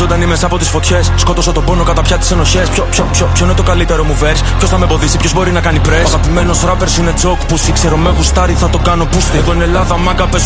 ζωντανή μέσα από τις φωτιές. Σκότωσα τον πόνο κατά πια τις ενοχές. Ποιο είναι το καλύτερο μου verse? Ποιος θα με εμποδίσει, ποιος μπορεί να κάνει press? Ο αγαπημένος rappers είναι joke που ξέρω με γουστάρει, θα το κάνω boost. Εδώ είναι Ελλάδα, μάγκα,